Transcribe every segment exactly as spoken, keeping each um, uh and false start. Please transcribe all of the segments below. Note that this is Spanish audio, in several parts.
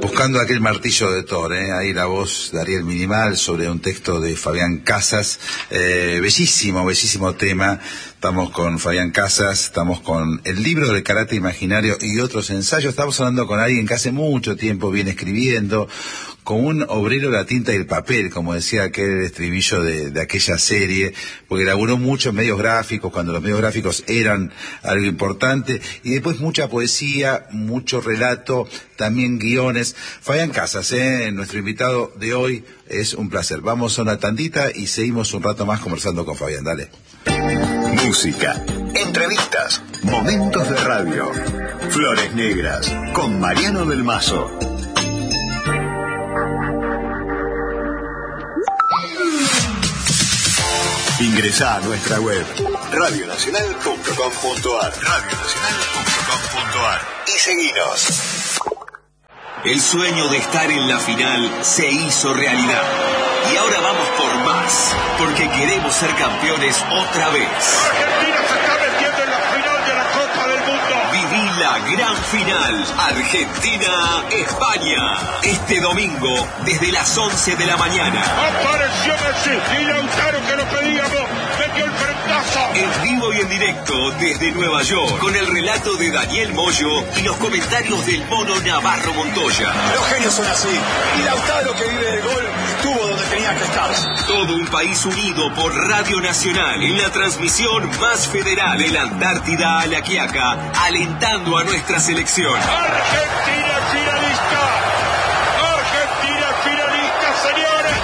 Buscando aquel martillo de Thor, ¿eh? Ahí la voz de Ariel Minimal sobre un texto de Fabián Casas, eh, bellísimo, bellísimo tema. Estamos con Fabián Casas, estamos con el libro del karate imaginario y otros ensayos. Estamos hablando con alguien que hace mucho tiempo viene escribiendo, con un obrero de la tinta y el papel, como decía aquel estribillo de, de aquella serie, porque laburó mucho en medios gráficos, cuando los medios gráficos eran algo importante, y después mucha poesía, mucho relato, también guiones. Fabián Casas, ¿eh? Nuestro invitado de hoy, es un placer. Vamos a una tandita y seguimos un rato más conversando con Fabián, dale. Música, entrevistas, momentos de radio. Flores Negras, con Mariano del Mazo. Ingresá a nuestra web radio nacional punto com punto ar radio nacional punto com punto ar y seguinos. El sueño de estar en la final se hizo realidad. Y ahora vamos por más, porque queremos ser campeones otra vez. Argentina se está metiendo en la final de la Copa del Mundo. Viví la gran final, Argentina-España. Este domingo, desde las once de la mañana. Apareció Messi y Lautaro, que lo pedíamos, metió el frentazo. En vivo y en directo desde Nueva York, con el relato de Daniel Moyo y los comentarios del mono Navarro Montoya. Los genios son así, y Lautaro, que vive del gol, estuvo donde tenía que estar. Todo un país unido por Radio Nacional en la transmisión más federal de la Antártida a la Quiaca, alentando a nuestra selección. Argentina finalista. Argentina finalista, señores.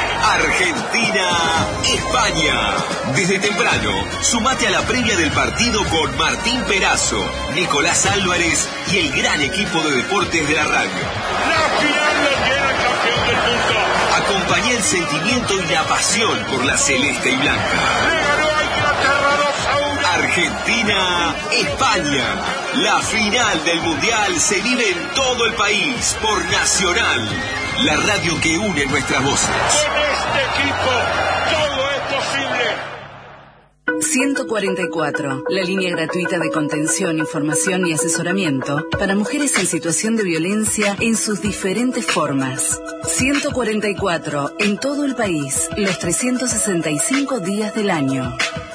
Argentina-España. Desde temprano, sumate a la previa del partido con Martín Perazo, Nicolás Álvarez y el gran equipo de deportes de la radio. La final lo tiene el campeón del mundo. Acompañá el sentimiento y la pasión por la celeste y blanca. Le ganó a Inglaterra dos a uno. Argentina-España. La final del Mundial se vive en todo el país por Nacional, la radio que une nuestras voces. Con este equipo todo es posible. ciento cuarenta y cuatro, la línea gratuita de contención, información y asesoramiento para mujeres en situación de violencia en sus diferentes formas. ciento cuarenta y cuatro, en todo el país, los trescientos sesenta y cinco días del año.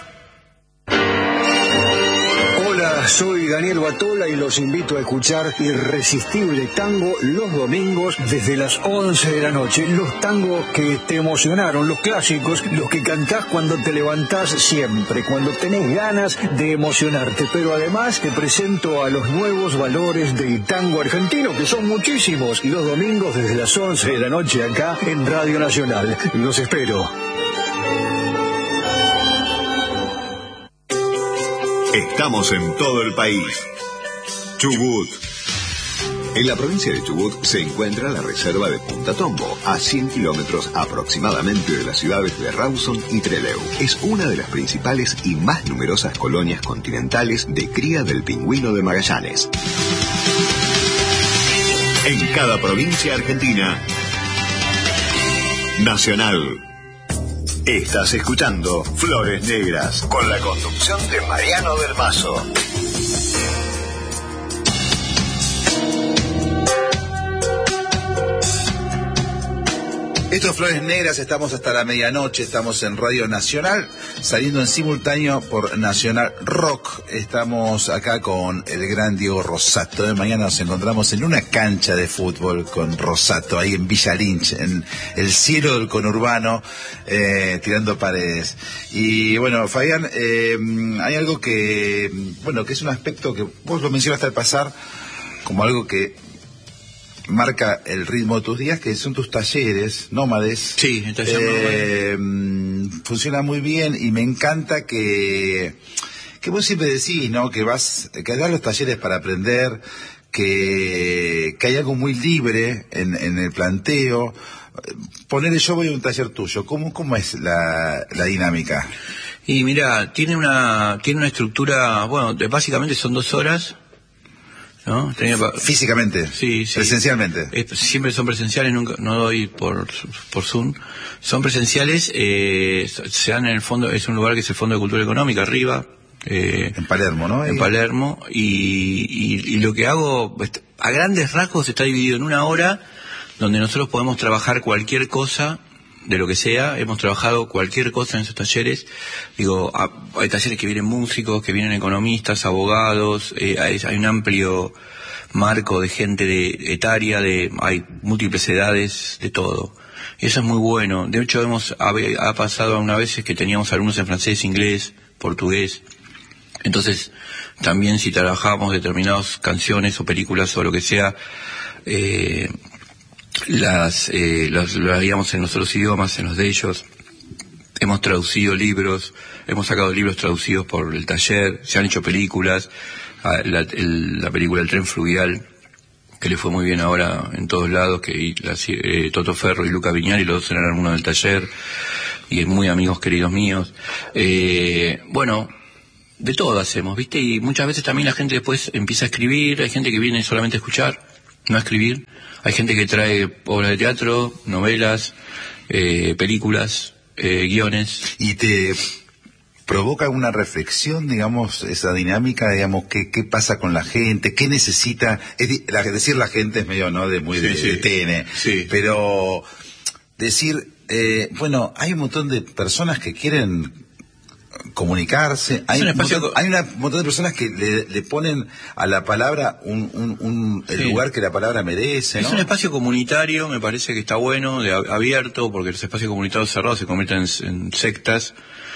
Hola, soy Daniel Batola y los invito a escuchar Irresistible Tango los domingos desde las once de la noche. Los tangos que te emocionaron, los clásicos, los que cantás cuando te levantás siempre, cuando tenés ganas de emocionarte. Pero además te presento a los nuevos valores del tango argentino, que son muchísimos, los domingos desde las once de la noche acá en Radio Nacional. Los espero. Estamos en todo el país. Chubut. En la provincia de Chubut se encuentra la reserva de Punta Tombo, a cien kilómetros aproximadamente de las ciudades de Rawson y Trelew. Es una de las principales y más numerosas colonias continentales de cría del pingüino de Magallanes. En cada provincia argentina, Nacional. Estás escuchando Flores Negras, con la conducción de Mariano del Mazo. Esto es Flores Negras, estamos hasta la medianoche, estamos en Radio Nacional, saliendo en simultáneo por Nacional Rock. Estamos acá con el gran Diego Rosato. ¿eh? Mañana nos encontramos en una cancha de fútbol con Rosato, ahí en Villa Lynch, en el cielo del conurbano, eh, tirando paredes. Y bueno, Fabián, eh, hay algo que, bueno, que es un aspecto que vos lo mencionaste al pasar, como algo que marca el ritmo de tus días, que son tus talleres nómades. Sí, el taller eh, nómade. Funciona muy bien y me encanta que que vos siempre decís, ¿no? Que vas, que das los talleres para aprender, que, que hay algo muy libre en, en el planteo. Poner yo voy a un taller tuyo, ¿cómo, cómo es la, la dinámica? Y mira, tiene una, tiene una estructura, bueno, de, básicamente son dos horas. ¿No? Tenía pa- Físicamente, sí, sí. Presencialmente. Eh, siempre son presenciales, nunca, no doy por, por Zoom. Son presenciales, eh, se dan en el fondo, es un lugar que es el Fondo de Cultura Económica, arriba. Eh, en Palermo, ¿no? En Palermo. Y, y, y lo que hago, a grandes rasgos está dividido en una hora donde nosotros podemos trabajar cualquier cosa, de lo que sea. Hemos trabajado cualquier cosa en esos talleres. Digo, hay talleres que vienen músicos, que vienen economistas, abogados, eh, hay, hay un amplio marco de gente de etaria, de hay múltiples edades, de todo. Y eso es muy bueno. De hecho, hemos ha, ha pasado una vez que teníamos alumnos en francés, inglés, portugués. Entonces, también si trabajábamos determinadas canciones o películas o lo que sea, eh, las eh, los, lo haríamos en los otros idiomas, en los de ellos. Hemos traducido libros, hemos sacado libros traducidos por el taller, se han hecho películas, la, el, la película El tren fluvial, que le fue muy bien ahora en todos lados, que la, eh, Toto Ferro y Luca Viñali, los dos eran algunos del taller, y muy amigos queridos míos. Eh, bueno, de todo hacemos, ¿viste? Y muchas veces también la gente después empieza a escribir, hay gente que viene solamente a escuchar, no a escribir, hay gente que trae obras de teatro, novelas, eh, películas, eh, guiones. Y te provoca una reflexión, digamos, esa dinámica, digamos, qué, qué pasa con la gente, qué necesita, es la, decir la gente es medio, ¿no?, de muy de, sí, sí. de T N, sí. Pero decir, eh, bueno, hay un montón de personas que quieren comunicarse, hay un, espacio... montón, hay una, un montón de personas que le, le ponen a la palabra un, un, un el sí. lugar que la palabra merece, ¿no? Es un espacio comunitario, me parece que está bueno, de, abierto, porque los espacios comunitarios cerrados se convierten en, en sectas.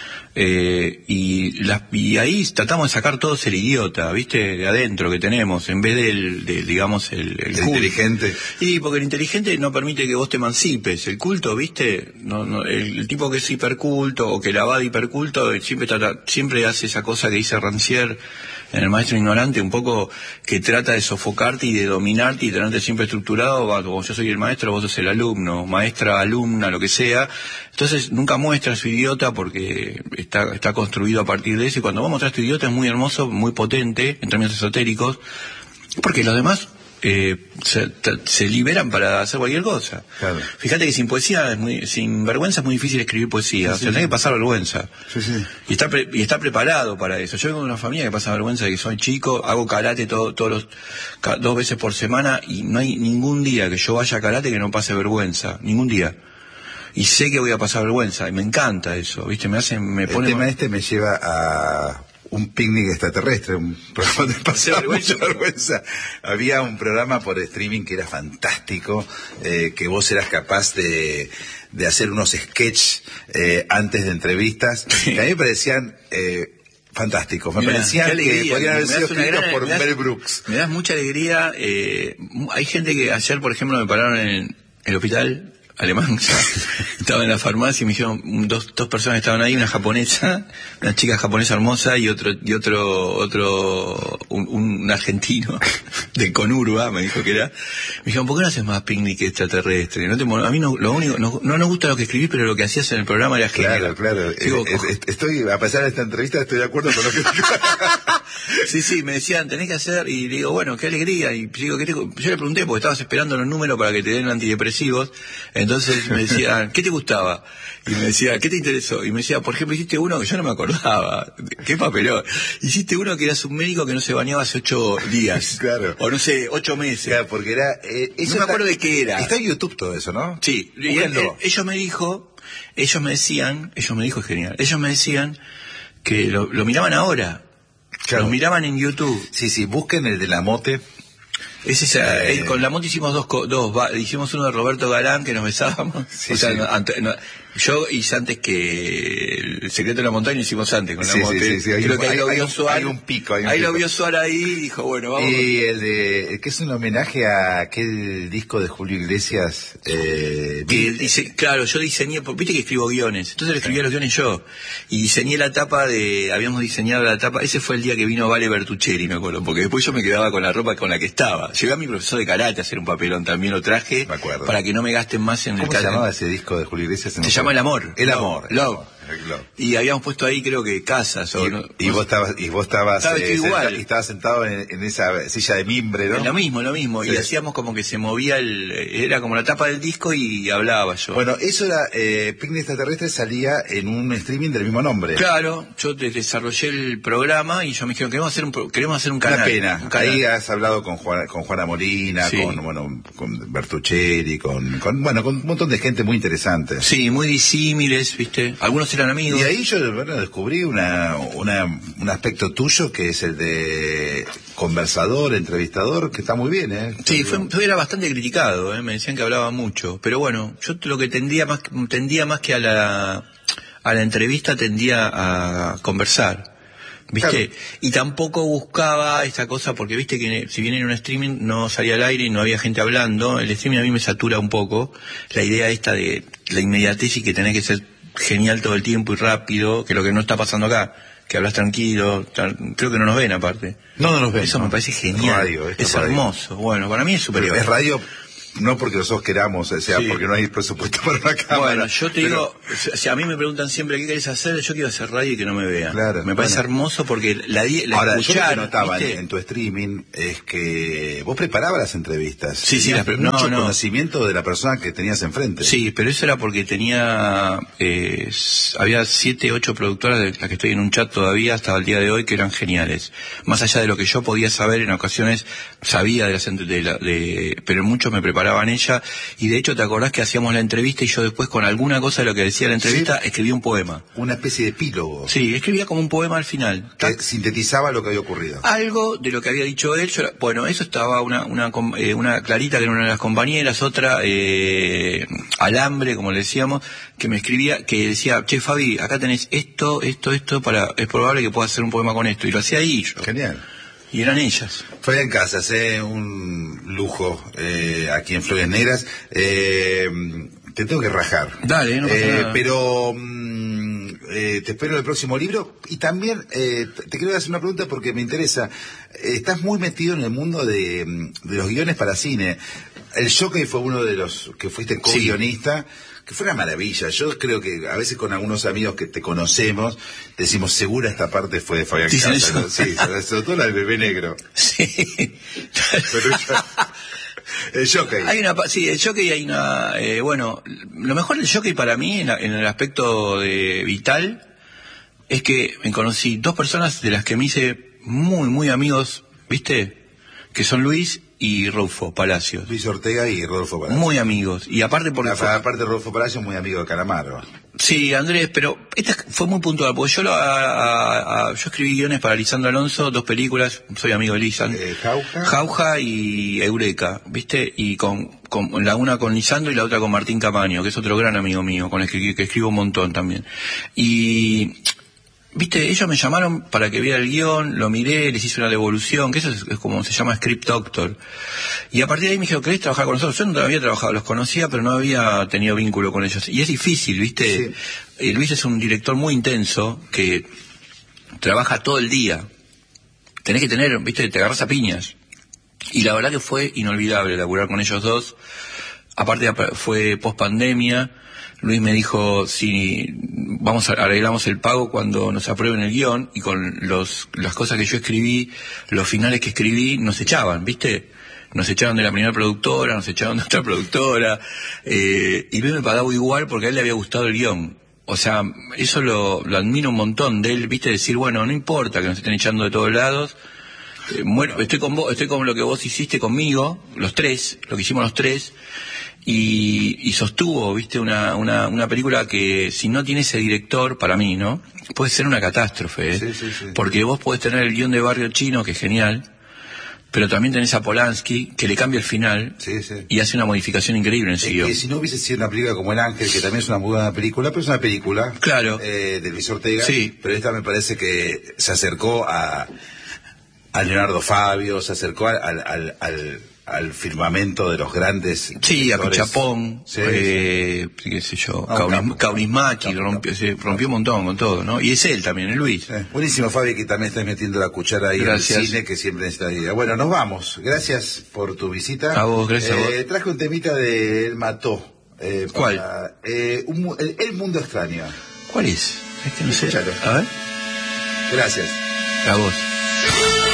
Eh, y, la, y ahí tratamos de sacar todos el idiota, ¿viste? De adentro que tenemos, en vez del, de, digamos, el, el, el inteligente. Y porque el inteligente no permite que vos te emancipes. El culto, ¿viste? No, no, el, el tipo que es hiperculto o que la va de hiperculto siempre trata, siempre hace esa cosa que dice Rancière en El maestro ignorante, un poco que trata de sofocarte y de dominarte y tenerte siempre estructurado. Como yo soy el maestro, vos sos el alumno, maestra, alumna, lo que sea. Entonces nunca muestra su idiota porque está, está construido a partir de eso, y cuando vos mostrás tu idiota es muy hermoso, muy potente en términos esotéricos, porque los demás eh, se, se liberan para hacer cualquier cosa. Claro. Fíjate que sin poesía, es muy, sin vergüenza es muy difícil escribir poesía, sí, o sea, sí, tenés sí. que pasar vergüenza. Sí, sí. Y está pre, y está preparado para eso. Yo vengo de una familia que pasa vergüenza de que soy chico, hago karate todo, todos los, ca, dos veces por semana, y no hay ningún día que yo vaya a karate que no pase vergüenza, ningún día. Y sé que voy a pasar vergüenza, y me encanta eso, ¿viste? Me hace, me pone... El tema este me lleva a un picnic extraterrestre, un programa de pasar mucha vergüenza. Había un programa por streaming que era fantástico, eh, que vos eras capaz de, de hacer unos sketches eh, antes de entrevistas, que a mí me parecían... Eh, fantásticos, me parecían que podrían haber sido escritos por Mel Brooks. Me das mucha alegría, eh, hay gente que ayer, por ejemplo, me pararon en el hospital alemán, estaba en la farmacia y me dijeron, dos, dos personas estaban ahí, una japonesa, una chica japonesa hermosa y otro, y otro, otro, un, un argentino de Conurba, me dijo que era. Me dijeron, ¿por qué no haces más picnic extraterrestre? No te, a mí no, lo único, no, no nos gusta lo que escribís, pero lo que hacías en el programa era genial. Claro, claro. Digo, eh, estoy, a pesar de esta entrevista, estoy de acuerdo con lo que... Sí, sí, me decían, tenés que hacer, y digo, bueno, qué alegría, y digo, ¿qué te... yo le pregunté, porque estabas esperando los números para que te den antidepresivos, entonces me decían, ¿qué te gustaba? Y me decía, ¿qué te interesó? Y me decía, por ejemplo, hiciste uno que yo no me acordaba, qué papelón, hiciste uno que eras un médico que no se bañaba hace ocho días, claro, o no sé, ocho meses. Claro, porque era, eh, eso no me acuerdo está, de qué era. Está en YouTube todo eso, ¿no? Sí, y él, él, ellos me dijo, ellos me decían, ellos me dijo, es genial, ellos me decían que lo, lo miraban ahora. Claro. Los miraban en YouTube. Sí, sí, busquen el de la mote. Es esa, eh... con la mote hicimos dos, dos va, hicimos uno de Roberto Galán que nos besábamos. Sí, o sea, sí. no, ante, no, yo hice antes que El secreto de la montaña, hicimos antes con la sí, mote. Sí, sí, sí. Hay, Creo que ahí hay, lo vio hay, Suar. Hay un pico. Hay un ahí pico. lo vio Suar ahí y dijo, bueno, vamos. Y el de, que es un homenaje a aquel disco de Julio Iglesias. Eh, que dice, claro, yo diseñé, viste que escribo guiones, entonces le escribía los guiones yo. Y diseñé la tapa de, habíamos diseñado la tapa, ese fue el día que vino Vale Bertuccelli, me acuerdo, porque después yo me quedaba con la ropa con la que estaba. Llevé a mi profesor de karate a hacer un papelón, también lo traje, me acuerdo, para que no me gasten más en ¿Cómo el karate. ¿Cómo se llamaba ese disco de Julio Iglesias? Se llama El Amor. El Amor. Love. Claro. Y habíamos puesto ahí, creo que casas. Y, o no, y vos estabas, y vos estabas, Estaba eh, igual. senta, y estabas sentado en, en esa silla de mimbre, ¿no? Lo mismo, lo mismo. Sí. Y hacíamos como que se movía el, era como la tapa del disco y hablaba yo. Bueno, eso era, eh, Picnic Extraterrestre salía en un streaming del mismo nombre. Claro, yo desarrollé el programa y yo me dijeron, queremos hacer un, queremos hacer un canal. Una pena. Un canal. Ahí has hablado con Juana, con Juana Molina, sí. con, bueno, con Bertuccelli, con, con, bueno, con un montón de gente muy interesante. Sí, muy disímiles, ¿viste? Algunos eran amigos. Y ahí yo, bueno, descubrí una, una, un aspecto tuyo que es el de conversador, entrevistador, que está muy bien, ¿eh? Está sí, bien. fue, era bastante criticado, ¿eh? Me decían que hablaba mucho. Pero bueno, yo lo que tendía más, tendía más que a la, a la entrevista, tendía a conversar. ¿Viste? Claro. Y tampoco buscaba esta cosa, porque viste que si bien en un streaming no salía al aire y no había gente hablando, el streaming a mí me satura un poco, la idea esta de la inmediatez y que tenés que ser genial todo el tiempo y rápido, que lo que no está pasando acá, que hablas tranquilo, creo que no nos ven aparte. No, no nos ven. Eso no. me parece genial, radio, es hermoso, radio. Bueno, para mí es superior. Pero es radio... No porque nosotros queramos, o sea, sí. porque no hay presupuesto para una cámara. Bueno, yo te pero... digo, o sea, a mí me preguntan siempre qué querés hacer, yo quiero hacer radio y que no me vean. Claro, me parece bueno. hermoso porque la, la Ahora, escuchar, yo lo que notaba ¿viste? en tu streaming es que vos preparabas las entrevistas. Sí, sí, las pre... mucho no, no. conocimiento de la persona que tenías enfrente. Sí, pero eso era porque tenía, eh, había siete, ocho productoras de las que estoy en un chat todavía hasta el día de hoy que eran geniales. Más allá de lo que yo podía saber, en ocasiones sabía de las de, la, de pero muchos me preparaban ella. Y de hecho, ¿te acordás que hacíamos la entrevista y yo después con alguna cosa de lo que decía la entrevista sí. escribí un poema? Una especie de epílogo. Sí, escribía como un poema al final. Que ¿tac? Sintetizaba lo que había ocurrido. Algo de lo que había dicho él. Yo, bueno, eso estaba una una, eh, una Clarita, que era una de las compañeras, otra eh, Alambre, como le decíamos, que me escribía, que decía, che Fabi, acá tenés esto, esto, esto, para es probable que puedas hacer un poema con esto. Y lo hacía ahí yo. Genial. Y eran ellas. Fabián Casas, eh, un lujo eh, aquí en Flores Negras. Eh, te tengo que rajar. Dale, no pasa eh, nada. Pero mm, eh, te espero en el próximo libro. Y también eh, te quiero hacer una pregunta porque me interesa. Estás muy metido en el mundo de, de los guiones para cine. El Jockey fue uno de los que fuiste co-guionista. Sí. Que fue una maravilla. Yo creo que a veces con algunos amigos que te conocemos decimos, segura esta parte fue de Fabián sí, Casas, ¿no? Sí, sobre todo la del bebé negro. Sí. Pero ya... El Jockey. Hay una, sí, el Jockey hay una, eh, bueno, lo mejor del Jockey para mí en, en el aspecto de vital es que me conocí dos personas de las que me hice muy, muy amigos, ¿viste? Que son Luis y Rodolfo Palacios. Luis Ortega y Rodolfo Palacios. Muy amigos. Y aparte porque... La, fue... Aparte Rodolfo Palacios muy amigo de Calamaro. Sí, Andrés, pero esta fue muy puntual, porque yo lo, a, a, a, yo escribí guiones para Lisandro Alonso, dos películas, soy amigo de Lisandro. Eh, Jauja. Jauja y Eureka, ¿viste? Y con, con la una con Lisandro y la otra con Martín Camaño, que es otro gran amigo mío, con el que, que escribo un montón también. Y... Viste, ellos me llamaron para que viera el guión, lo miré, les hice una devolución, que eso es, es como se llama Script Doctor. Y a partir de ahí me dijeron, ¿querés trabajar con nosotros? Yo no había trabajado, los conocía, pero no había tenido vínculo con ellos. Y es difícil, ¿viste? Sí. Eh, Luis es un director muy intenso, que trabaja todo el día. Tenés que tener, ¿viste? Te agarras a piñas. Y la verdad que fue inolvidable laburar con ellos dos. Aparte fue post pandemia. Luis me dijo, si vamos a arreglamos el pago cuando nos aprueben el guión, y con los las cosas que yo escribí, los finales que escribí, nos echaban, ¿viste? Nos echaron de la primera productora, nos echaron de otra productora, eh, y Luis me pagaba igual porque a él le había gustado el guión. O sea, eso lo, lo admiro un montón de él, ¿viste? Decir, bueno, no importa que nos estén echando de todos lados, eh, bueno, estoy con vos, estoy con lo que vos hiciste conmigo, los tres, lo que hicimos los tres. Y, y sostuvo, viste, una, una, una película que si no tiene ese director, para mí, ¿no? Puede ser una catástrofe, ¿eh? Sí, sí, sí. Porque vos podés tener el guión de Barrio Chino, que es genial, pero también tenés a Polanski, que le cambia el final, sí, sí. y hace una modificación increíble en ese guión. Que si no hubiese sido una película como El Ángel, que también es una muy buena película, pero es una película, claro, eh, de Luis Ortega, sí. Pero esta me parece que se acercó a, a Leonardo Fabio, se acercó al, al, al, al al firmamento de los grandes. Sí, a Pichapón, sí, eh, sí. qué sé yo, no, Kauris, Kaurismäki, rompió, se rompió un montón con todo, ¿no? Y es él también, es Luis. Sí. Buenísimo, Fabi, que también estás metiendo la cuchara ahí. Gracias. En el cine, que siempre necesita idea. Bueno, nos vamos. Gracias por tu visita. A vos, gracias eh, a vos. Traje un temita de Él Mató. Eh, ¿Cuál? Para, eh, un, el, el Mundo Extraño. ¿Cuál es? Es que no sé. Escúchalo. A ver. Gracias. A vos.